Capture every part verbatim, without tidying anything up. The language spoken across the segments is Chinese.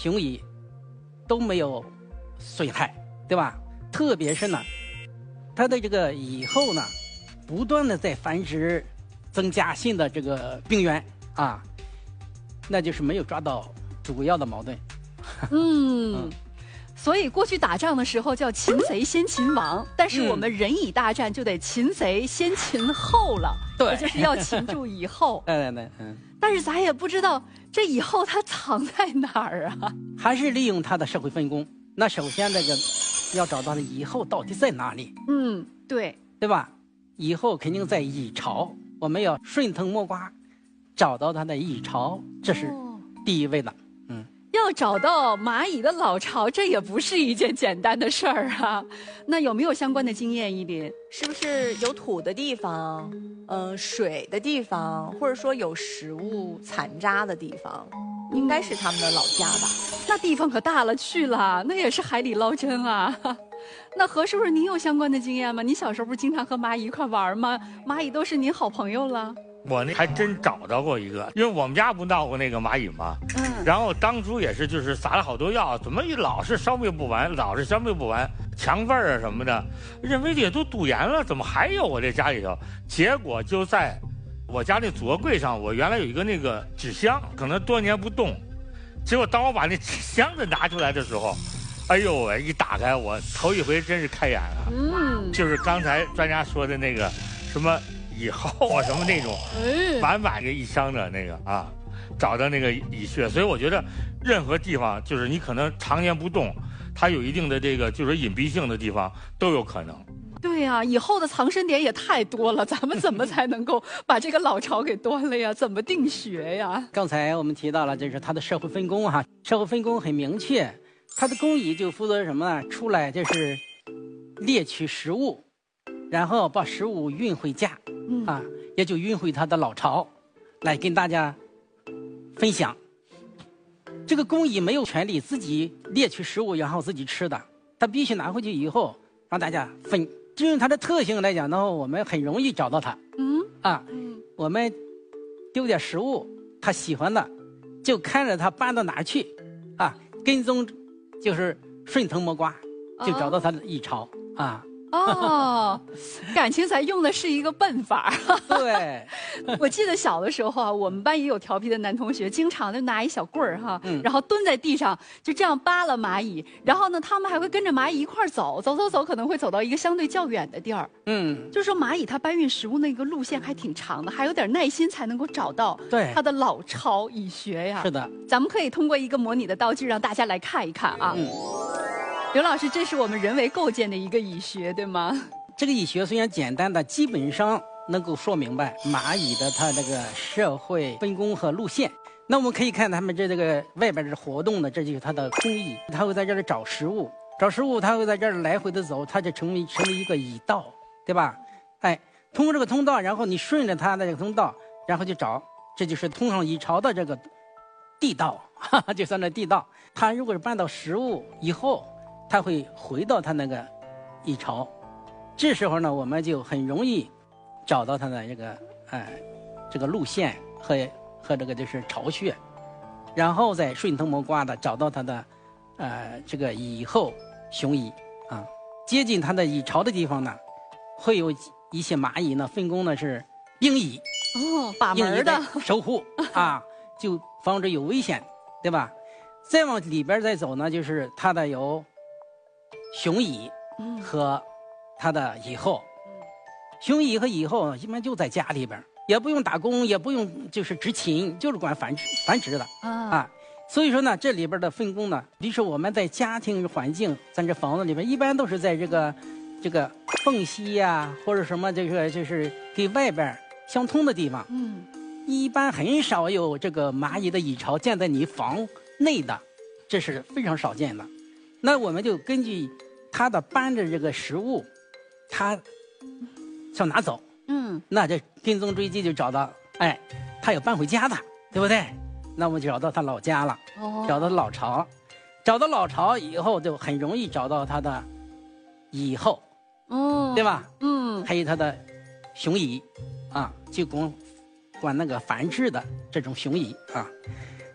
雄蚁都没有损害，对吧？特别是呢，它的这个蚁后呢，不断的在繁殖，增加新的这个病源啊，那就是没有抓到主要的矛盾。 嗯。 嗯所以过去打仗的时候叫擒贼先擒王，但是我们人蚁大战就得擒贼先擒后了， 对， 也就是要擒住蚁后。 对对对，嗯。 但是咱也不知道这蚁后它藏在哪儿啊？ 还是利用它的社会分工。那首先这个要找到的蚁后到底在哪里？ 嗯，对， 对吧？蚁后肯定在蚁巢，我们要顺藤摸瓜，找到它的蚁巢，这是第一位的。嗯。 要找到蚂蚁的老巢，这也不是一件简单的事儿啊。那有没有相关的经验，依林？ 是不是有土的地方，嗯、呃，水的地方，或者说有食物残渣的地方，应该是他们的老家吧？ 那地方可大了去了，那也是海底捞针啊。那何叔叔，您有相关的经验吗？你小时候不是经常和蚂蚁一块玩吗？蚂蚁都是您好朋友了。 我那还真找到过一个，因为我们家不闹过那个蚂蚁吗？嗯。然后当初也是就是撒了好多药，怎么老是消灭不完，老是消灭不完，强味儿啊什么的，认为这都堵严了，怎么还有我这家里头？结果就在我家那左柜上，我原来有一个那个纸箱，可能多年不动，结果当我把那纸箱子拿出来的时候，哎呦喂，一打开我头一回真是开眼了。嗯。就是刚才专家说的那个什么。蚁后啊，什么那种，满满的一箱的那个啊，找到那个蚁穴，所以我觉得任何地方就是你可能常年不动，它有一定的这个就是隐蔽性的地方都有可能。 对呀、啊，蚁后的藏身点也太多了，咱们怎么才能够把这个老巢给端了呀？怎么定穴呀？ 刚才我们提到了，就是它的社会分工哈，社会分工很明确，它的工蚁就负责什么呢？出来就是猎取食物，然后把食物运回家。嗯、啊，也就运回他的老巢，来跟大家分享。这个工蚁没有权利自己猎取食物，然后自己吃的，他必须拿回去以后让大家分。至于它的特性来讲，然后我们很容易找到它。嗯，啊，嗯我们丢点食物，他喜欢的，就看着它搬到哪儿去，啊，跟踪就是顺藤摸瓜，就找到它的蚁巢、哦、啊。 哦，感情咱用的是一个笨法。 对， 我记得小的时候啊，我们班也有调皮的男同学，经常就拿一小棍儿哈， 嗯、 然后蹲在地上就这样扒拉蚂蚁，然后呢，他们还会跟着蚂蚁一块儿走，走走走，可能会走到一个相对较远的地儿。嗯，就是说蚂蚁它搬运食物那个路线还挺长的，还有点耐心才能够找到它的老巢蚁穴呀。 是的， 咱们可以通过一个模拟的道具让大家来看一看啊。嗯。刘老师，这是我们人为构建的一个蚁穴，对吗？ 这个蚁穴虽然简单的，基本上能够说明白蚂蚁的它这个社会分工和路线。那我们可以看它们这这个外边这活动的，这就是它的工蚁，它会在这里找食物，找食物，它会在这儿来回的走，它就成为成为一个蚁道，对吧？哎，通过这个通道，然后你顺着它的这个通道，然后就找，这就是通向蚁巢的这个地道，哈哈，就算那地道。它如果是搬到食物以后，它会回到它那个蚁巢，这时候呢，我们就很容易找到它的这个呃这个路线和和这个就是巢穴，然后再顺藤摸瓜的找到它的呃这个蚁后雄蚁啊，接近它的蚁巢的地方呢，会有一些蚂蚁呢分工呢是兵蚁哦，把门的守护啊，就防止有危险，对吧？再往里边再走呢，就是它的有雄蚁和它的蚁后，雄蚁和蚁后一般就在家里边，也不用打工，也不用就是执勤，就是管繁殖繁殖的啊啊。所以说呢，这里边的分工呢，比如说我们在家庭环境，咱这房子里边一般都是在这个这个缝隙呀、啊，或者什么这个就是跟外边相通的地方，嗯，一般很少有这个蚂蚁的蚁巢建在你房内的，这是非常少见的。那我们就根据它的搬着这个食物，它想拿走，嗯，那这跟踪追击就找到，哎，它要搬回家的，对不对？那我们就找到它老家了，哦，找到老巢，找到老巢以后就很容易找到它的蚁后，哦，对吧？嗯，还有它的雄蚁，啊，就管管那个繁殖的这种雄蚁啊。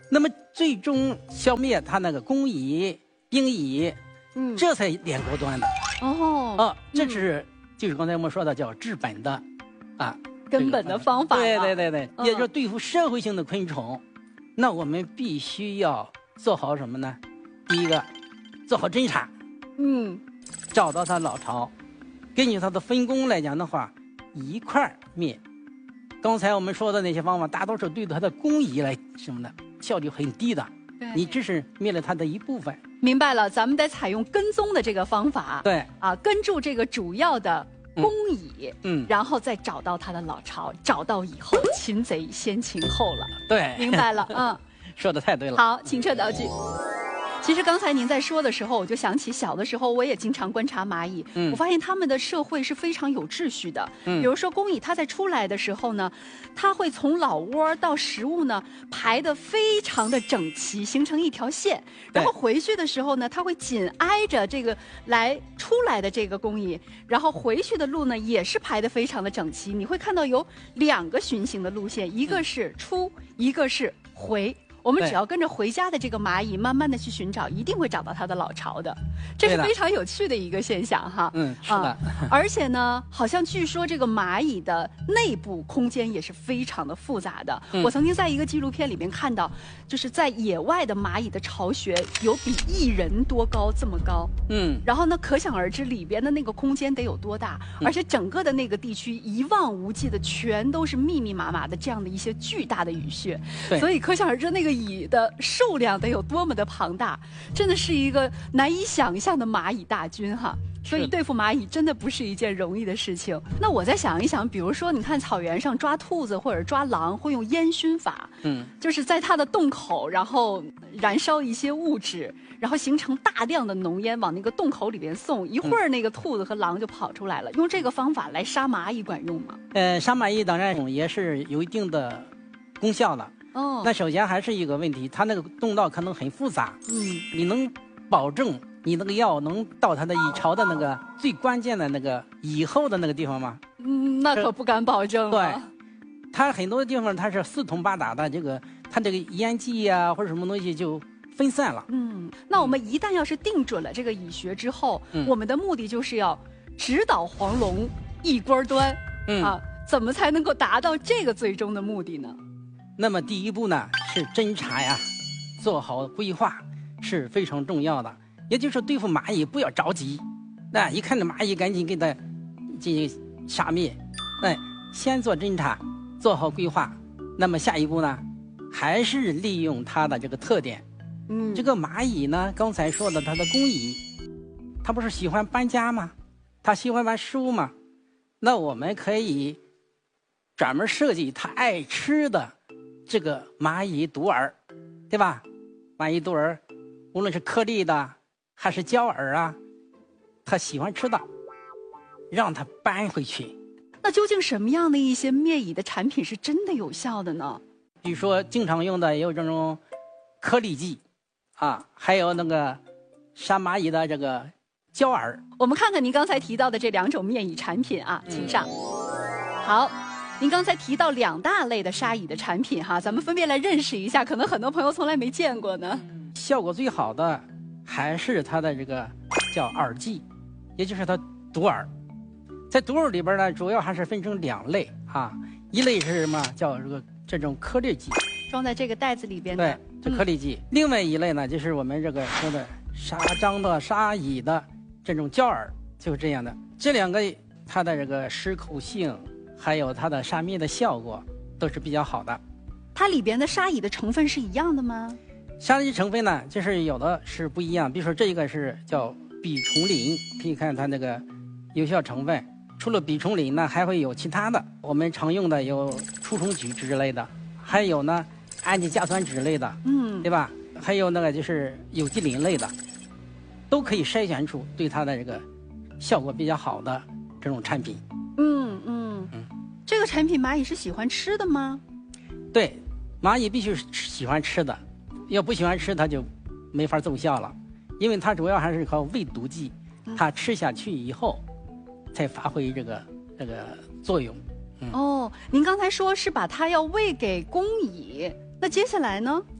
那么最终消灭它那个工蚁、兵蚁，嗯，这才连锅端的。 哦， 哦，这是、嗯、就是刚才我们说的叫治本的，啊， 根本的方法。 对对对对，嗯、也就是对付社会性的昆虫，那我们必须要做好什么呢？第一个，做好侦查， 嗯， 找到它老巢，根据它的分工来讲的话，一块儿灭。刚才我们说的那些方法，大多数对它的工蚁来什么呢？效率很低的，你只是灭了它的一部分。 明白了，咱们得采用跟踪的这个方法。 对啊，跟住这个主要的工蚁， 嗯， 然后再找到它的老巢，找到以后，擒贼先擒后了。 对， 明白了，嗯， 说的太对了。 好，请撤道具。其实刚才您在说的时候，我就想起小的时候，我也经常观察蚂蚁。嗯，我发现它们的社会是非常有秩序的。嗯，比如说工蚁，它在出来的时候呢，它会从老窝到食物呢排得非常的整齐，形成一条线。然后回去的时候呢，它会紧挨着这个来出来的这个工蚁，然后回去的路呢也是排得非常的整齐。你会看到有两个循行的路线，一个是出，一个是回。我们只要跟着回家的这个蚂蚁，慢慢的去寻找，一定会找到它的老巢的。这是非常有趣的一个现象哈。 嗯，是的。 啊、而且呢，好像据说这个蚂蚁的内部空间也是非常的复杂的。嗯、我曾经在一个纪录片里面看到，就是在野外的蚂蚁的巢穴有比一人多高这么高。嗯。然后呢，可想而知里边的那个空间得有多大，而且整个的那个地区一望无际的全都是密密麻麻的这样的一些巨大的蚁穴。 对。 所以可想而知那个蚁的数量得有多么的庞大，真的是一个难以想象的蚂蚁大军哈。所以对付蚂蚁真的不是一件容易的事情。那我再想一想，比如说你看草原上抓兔子或者抓狼会用烟熏法，嗯，就是在它的洞口，然后燃烧一些物质，然后形成大量的浓烟往那个洞口里边送，一会儿那个兔子和狼就跑出来了。用这个方法来杀蚂蚁管用吗？ 呃，杀蚂蚁当然也是有一定的功效的。哦，那首先还是一个问题，它那个洞道可能很复杂。嗯，你能保证你那个药能到它的蚁巢的那个最关键的那个蚁后的那个地方吗？ 嗯，那可不敢保证。 对，它很多地方它是四通八达的，这个它这个烟剂呀、啊、或者什么东西就分散了。 嗯，那我们一旦要是定准了这个蚁穴之后，嗯、我们的目的就是要直捣黄龙一锅端。嗯啊，怎么才能够达到这个最终的目的呢？ 那么第一步呢是侦查呀，做好规划是非常重要的。也就是对付蚂蚁不要着急，那一看着蚂蚁赶紧给它进行杀灭，哎，先做侦查，做好规划。那么下一步呢，还是利用它的这个特点。嗯，这个蚂蚁呢，刚才说的它的工蚁，它不是喜欢搬家吗？它喜欢玩食物吗？那我们可以专门设计它爱吃的这个蚂蚁独饵，对吧？蚂蚁独饵，无论是颗粒的还是胶饵啊，它喜欢吃的，让它搬回去。 那究竟什么样的一些灭蚁的产品是真的有效的呢？ 比如说经常用的也有这种颗粒剂啊，还有那个杀蚂蚁的这个胶饵。 我们看看您刚才提到的这两种灭蚁产品啊，请上。嗯、好。您刚才提到两大类的杀蚁的产品哈，咱们分别来认识一下，可能很多朋友从来没见过呢。 效果最好的还是它的这个叫饵剂，也就是它毒饵。在毒饵里边呢，主要还是分成两类啊，一类是什么？叫这个这种颗粒剂， 装在这个袋子里边的。 对，这颗粒剂。嗯、另外一类呢，就是我们这个说的杀蟑的、杀蚁的这种胶饵，就是这样的。这两个它的这个适口性，还有它的杀灭的效果都是比较好的。 它里边的杀蚁的成分是一样的吗？ 杀蚁成分呢，就是有的是不一样。比如说这个是叫吡虫磷，可以看它那个有效成分。除了吡虫磷呢，还会有其他的，我们常用的有除虫菊之类的，还有呢氨基甲酸酯类的，嗯，对吧？还有那个就是有机磷类的，都可以筛选出对它的这个效果比较好的这种产品。 嗯嗯嗯，这个产品蚂蚁是喜欢吃的吗？ 对，蚂蚁必须是喜欢吃的，要不喜欢吃它就没法奏效了，因为它主要还是靠喂毒剂，它吃下去以后才发挥这个这个作用。 嗯、哦，您刚才说是把它要喂给工蚁，那接下来呢？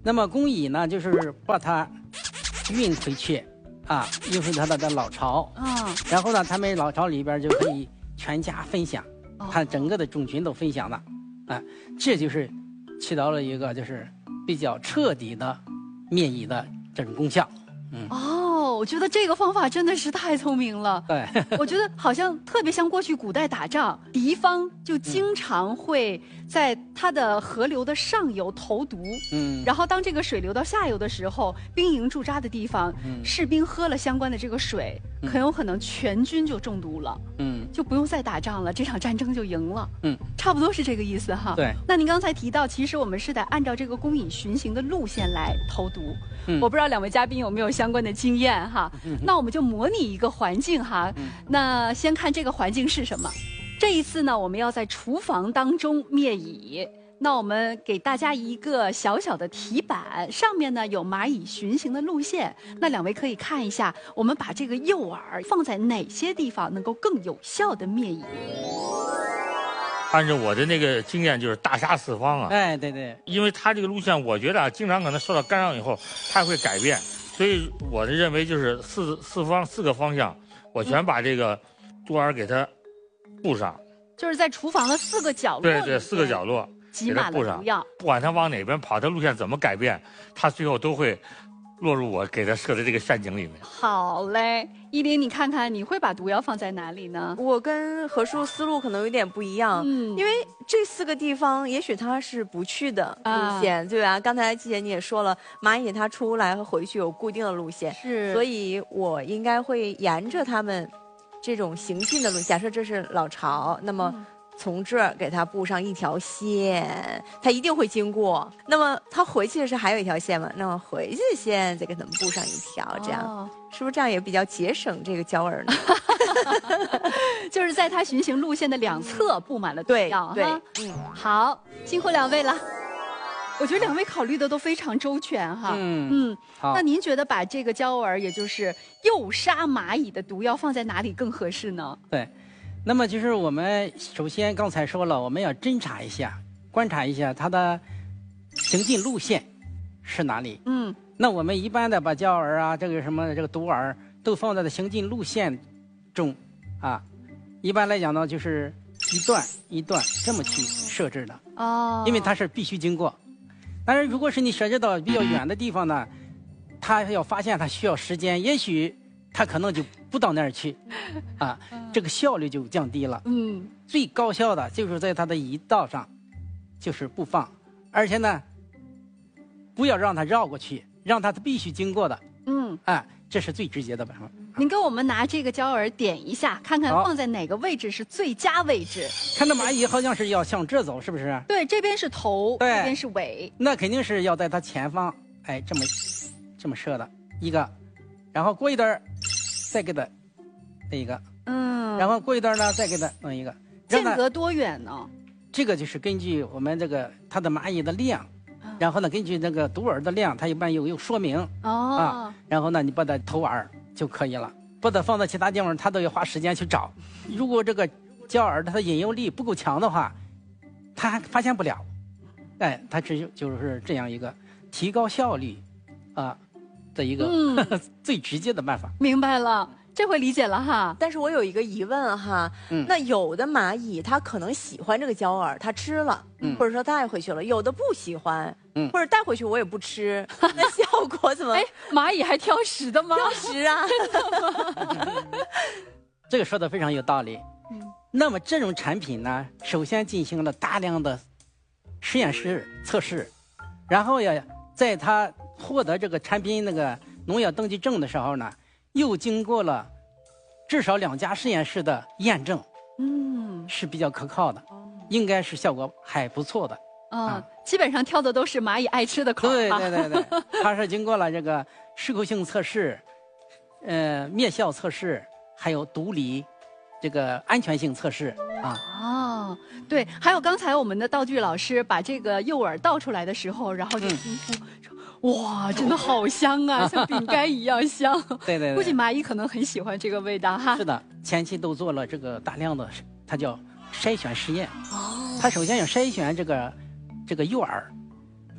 那么工蚁呢，就是把它运回去，啊，运回它的的老巢， 啊， 然后呢，他们老巢里边就可以全家分享，它整个的种群都分享了，啊，这就是起到了一个就是比较彻底的灭蚁的这种功效。嗯， 哦，我觉得这个方法真的是太聪明了。 对， 我觉得好像特别像过去古代打仗，敌方就经常会在它的河流的上游投毒，嗯，然后当这个水流到下游的时候，兵营驻扎的地方，嗯，士兵喝了相关的这个水，嗯，很有可能全军就中毒了，嗯，就不用再打仗了，这场战争就赢了，嗯，差不多是这个意思哈。 对， 那您刚才提到，其实我们是得按照这个工蚁巡行的路线来投毒，嗯，我不知道两位嘉宾有没有相关的经验哈，嗯，那我们就模拟一个环境哈，嗯，那先看这个环境是什么。这一次呢，我们要在厨房当中灭蚁。那我们给大家一个小小的题板，上面呢有蚂蚁巡行的路线。那两位可以看一下，我们把这个诱饵放在哪些地方能够更有效的灭蚁？ 按照我的那个经验，就是大杀四方啊！ 哎，对对， 因为它这个路线，我觉得啊，经常可能受到干扰以后，它会改变。所以我的认为就是四四方四个方向，我全把这个毒饵给它布上， 就是在厨房的四个角落。 对对，四个角落给它布上， 不管它往哪边跑，它路线怎么改变，它最后都会落入我给它设的这个陷阱里面。 好嘞，依林，你看看你会把毒药放在哪里呢？ 我跟何叔思路可能有点不一样，嗯，因为这四个地方也许它是不去的路线，啊，对吧？刚才季姐你也说了，蚂蚁它出来和回去有固定的路线， 是， 所以我应该会沿着它们这种行进的路线。假设这是老巢，那么，嗯，从这儿给它布上一条线，它一定会经过。那么它回去的时候还有一条线嘛？那么回去的线再给它们布上一条，这样，哦，是不是这样也比较节省这个胶饵呢？ 就是在它巡行路线的两侧布满了毒药。 对，对，嗯， 好，辛苦两位了。我觉得两位考虑的都非常周全哈。嗯嗯，那您觉得把这个胶饵，也就是诱杀蚂蚁的毒药放在哪里更合适呢？ 对。那么就是我们首先刚才说了，我们要侦查一下、观察一下它的行进路线是哪里。嗯，那我们一般的把胶饵啊，这个什么这个毒饵都放在了行进路线中，啊，一般来讲呢，就是一段一段这么去设置的。哦，因为它是必须经过。但是如果是你设置到比较远的地方呢，它要发现它需要时间，也许它可能就不到那儿去，啊，这个效率就降低了。嗯，最高效的就是在它的蚁道上，就是不放，而且呢，不要让它绕过去，让它必须经过的。嗯，啊，这是最直接的办法。 您给我们拿这个胶饵点一下，看看放在哪个位置是最佳位置。 看到蚂蚁好像是要向这走，是不是？ 对，这边是头，这边是尾。 那肯定是要在它前方，哎，这么这么设的一个，然后过一段再给它这一个，嗯，然后过一段呢再给它弄一个。 间隔多远呢？ 这个就是根据我们这个它的蚂蚁的量。然后呢，根据那个毒饵的量，它一般有有说明哦啊。然后呢，你把它投饵就可以了，把它放到其他地方，它都要花时间去找。如果这个胶饵它的引诱力不够强的话，它还发现不了。哎，它只就是这样一个提高效率啊的一个、嗯、最直接的办法。 明白了。这回理解了哈， 但是我有一个疑问哈，嗯，那有的蚂蚁它可能喜欢这个胶饵，它吃了，嗯，或者说带回去了，有的不喜欢，嗯，或者带回去我也不吃，那效果怎么？哎， 蚂蚁还挑食的吗？ 挑食啊， 真的吗？ 这个说的非常有道理。嗯，那么这种产品呢，首先进行了大量的实验室测试，然后呀，在它获得这个产品那个农药登记证的时候呢。又经过了至少两家实验室的验证，嗯，是比较可靠的，应该是效果还不错的。 嗯，啊、基本上挑的都是蚂蚁爱吃的口。 对对对对，它是经过了这个适口性测试，呃，灭效测试，还有毒理这个安全性测试啊。 哦，对，还有刚才我们的道具老师把这个诱饵倒出来的时候，然后就惊呼。嗯哇，真的好香啊，像饼干一样香。 对, 对对， 估计蚂蚁可能很喜欢这个味道哈。 是的，前期都做了这个大量的，它叫筛选实验。哦。它首先要筛选这个这个诱饵，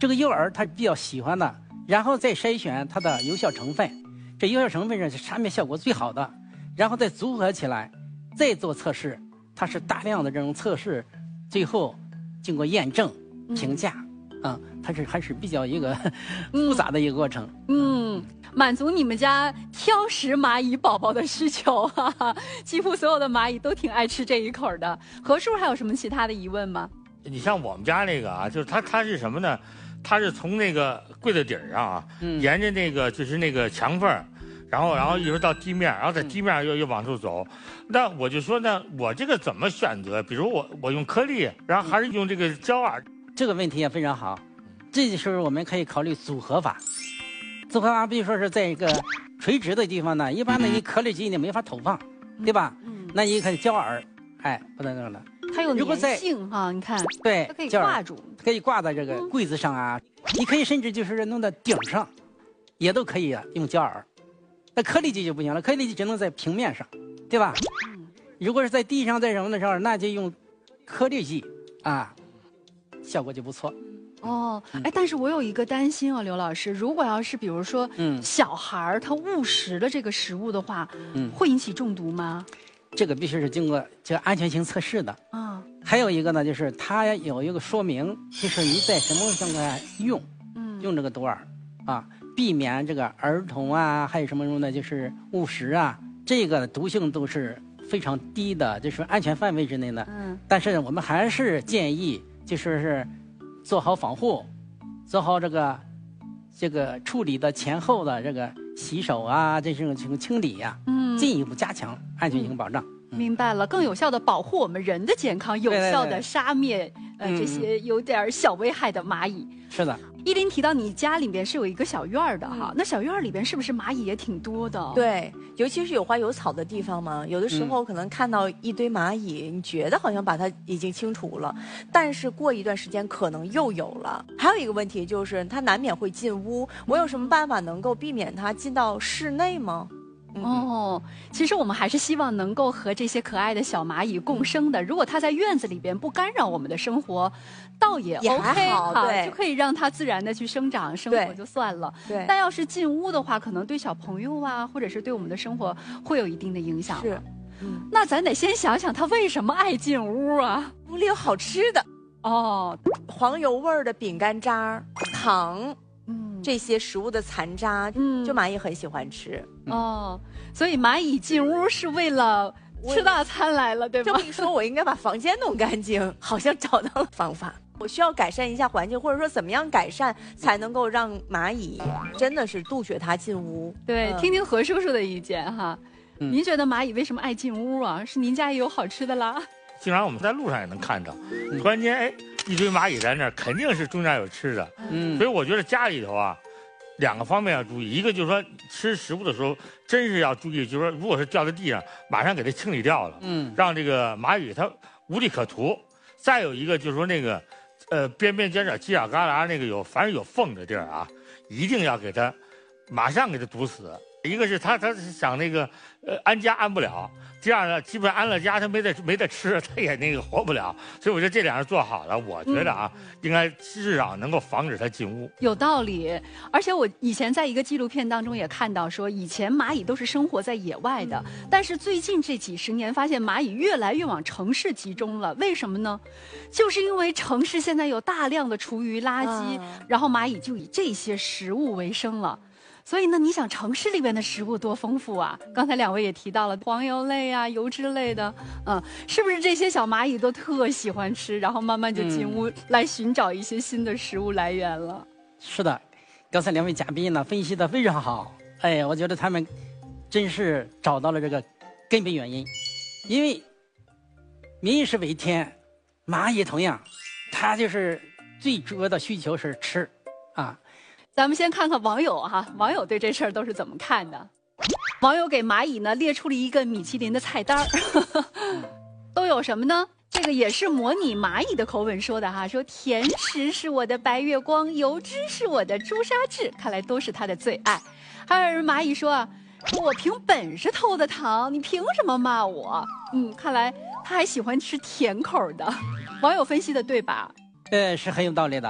这个诱饵它比较喜欢的，然后再筛选它的有效成分，这有效成分是杀灭效果最好的，然后再组合起来，再做测试，它是大量的这种测试，最后经过验证评价。嗯啊、嗯，它是还是比较一个复杂的一个过程。 嗯，满足你们家挑食蚂蚁宝宝的需求，哈哈，几乎所有的蚂蚁都挺爱吃这一口的。何叔还有什么其他的疑问吗？ 你像我们家那个啊，就是它它是什么呢？它是从那个柜子底儿上啊，嗯、沿着那个就是那个墙缝儿，然后然后一直到地面，然后在地面又又往出走。那我就说呢，我这个怎么选择？比如我我用颗粒，然后还是用这个胶饵？ 这个问题也非常好，这时候我们可以考虑组合法。组合法，比如说是在一个垂直的地方呢，一般的你颗粒机你没法投放，对吧？嗯，那你看胶饵，哎，不能弄了。 它有粘性哈，你看， 对， 它可以挂住， 可以挂在这个柜子上啊。嗯、你可以甚至就是弄到顶上，也都可以啊，用胶饵。那颗粒机就不行了，颗粒机只能在平面上，对吧？嗯，如果是在地上在什么的时候，那就用颗粒机啊。效果就不错。 哦，哎，但是我有一个担心啊，刘老师，如果要是比如说，嗯，小孩儿他误食了这个食物的话，嗯，会引起中毒吗？ 这个必须是经过这个安全性测试的啊。还有一个呢，就是它有一个说明，就是你在什么情况下用，嗯，用这个毒饵啊，避免这个儿童啊，还有什么什么的，就是误食啊，这个毒性都是非常低的，就是安全范围之内的。嗯，但是我们还是建议。就是是做好防护，做好这个这个处理的前后的这个洗手啊，这种这种清理呀、啊，嗯，进一步加强安全性保障。 嗯、明白了，更有效的保护我们人的健康，有效的杀灭呃这些有点小危害的蚂蚁。 是的。 依林提到你家里边是有一个小院儿的哈，嗯、那小院儿里边是不是蚂蚁也挺多的？ 对，尤其是有花有草的地方嘛，有的时候可能看到一堆蚂蚁，嗯、你觉得好像把它已经清除了，但是过一段时间可能又有了。还有一个问题就是，它难免会进屋，我有什么办法能够避免它进到室内吗？ 哦，其实我们还是希望能够和这些可爱的小蚂蚁共生的。如果它在院子里边不干扰我们的生活，倒也 OK 也还好，对， 就可以让它自然的去生长生活就算了。 对， 但要是进屋的话，可能对小朋友啊，或者是对我们的生活会有一定的影响。 是，嗯， 那咱得先想想它为什么爱进屋啊？ 屋里有好吃的哦， 黄油味儿的饼干渣、糖。嗯，这些食物的残渣，嗯，就蚂蚁很喜欢吃。 哦，所以蚂蚁进屋是为了吃大餐来了，对吗？ 这么一说，我应该把房间弄干净，好像找到了方法。我需要改善一下环境，或者说怎么样改善才能够让蚂蚁真的是杜绝它进屋？ 对，嗯、听听何叔叔的意见哈。嗯、您觉得蚂蚁为什么爱进屋啊？是您家也有好吃的啦？ 经常我们在路上也能看到，嗯、突然间哎。一堆蚂蚁在那儿，肯定是中间有吃的。嗯，所以我觉得家里头啊，两个方面要注意。一个就是说吃食物的时候，真是要注意，就是说如果是掉在地上，马上给它清理掉了。嗯，让这个蚂蚁它无利可图。再有一个就是说那个，呃，边边角角、犄角旮旯那个有凡是有缝的地儿啊，一定要给它马上给它堵死。一个是它它想那个呃安家安不了。第二呢，基本上安了家，他没得没得吃，他也那个活不了。所以我觉得这两样做好了，我觉得啊，嗯、应该至少能够防止它进屋。 有道理，而且我以前在一个纪录片当中也看到说，以前蚂蚁都是生活在野外的，嗯、但是最近这几十年发现蚂蚁越来越往城市集中了。为什么呢？就是因为城市现在有大量的厨余垃圾，啊、然后蚂蚁就以这些食物为生了。所以呢，你想城市里边的食物多丰富啊！刚才两位也提到了黄油类啊、油脂类的，嗯，是不是这些小蚂蚁都特喜欢吃，然后慢慢就进屋来寻找一些新的食物来源了？嗯、 是的，刚才两位嘉宾呢分析的非常好，哎，我觉得他们真是找到了这个根本原因，因为民食为天，蚂蚁同样，它就是最主要的需求是吃，啊。 咱们先看看网友哈，网友对这事儿都是怎么看的？网友给蚂蚁呢列出了一个米其林的菜单儿，都有什么呢？这个也是模拟蚂蚁的口吻说的哈，说甜食是我的白月光，油脂是我的朱砂痣，看来都是他的最爱。还有人蚂蚁说啊，说我凭本事偷的糖，你凭什么骂我？嗯，看来他还喜欢吃甜口的。网友分析的对吧？ 呃，是很有道理的。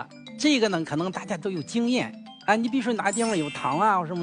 这个呢，可能大家都有经验啊。你比如说哪地方有糖啊什么。